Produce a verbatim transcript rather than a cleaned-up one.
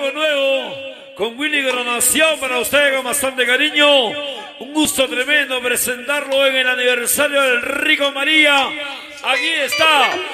algo nuevo con Willy Granación para ustedes con bastante cariño. Un gusto tremendo presentarlo en el aniversario del Rico María. Aquí está